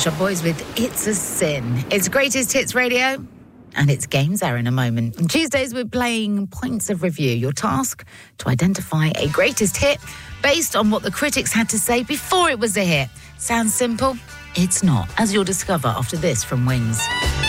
Pet Shop Boys with It's a Sin. It's Greatest Hits Radio, and it's Games Hour in a moment. On Tuesdays, we're playing Points of Review. Your task, to identify a greatest hit based on what the critics had to say before it was a hit. Sounds simple? It's not, as you'll discover after this from Wings.